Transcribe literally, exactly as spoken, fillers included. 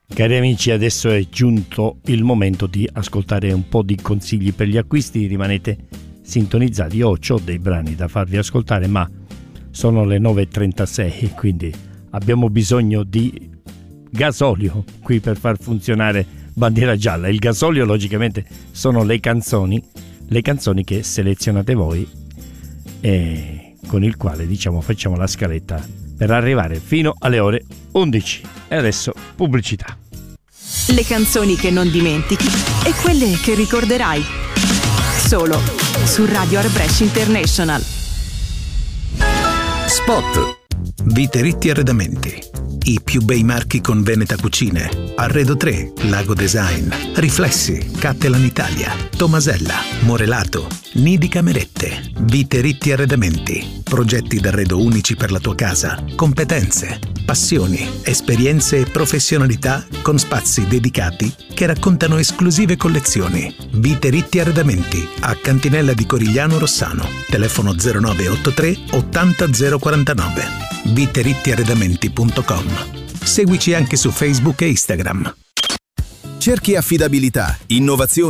Cari amici, adesso è giunto il momento di ascoltare un po' di consigli per gli acquisti. Rimanete sintonizzati. Io ho dei brani da farvi ascoltare, ma sono le nove e trentasei, quindi abbiamo bisogno di gasolio qui per far funzionare Bandiera Gialla. Il gasolio logicamente sono le canzoni, le canzoni che selezionate voi e con il quale, diciamo, facciamo la scaletta per arrivare fino alle ore undici. E adesso pubblicità. Le canzoni che non dimentichi e quelle che ricorderai. Solo su Radio Arbresh International. Spot. Viteretti Arredamenti. I più bei marchi con Veneta Cucine. Arredo tre, Lago Design, Riflessi, Cattelan Italia, Tomasella, Morelato, Nidi Camerette. Viteretti Arredamenti. Progetti d'arredo unici per la tua casa. Competenze, passioni, esperienze e professionalità con spazi dedicati che raccontano esclusive collezioni. Viteretti Arredamenti a Cantinella di Corigliano Rossano. Telefono zero nove otto tre ottanta zero quarantanove. viteretti arredamenti punto com. Seguici anche su Facebook e Instagram. Cerchi affidabilità, innovazione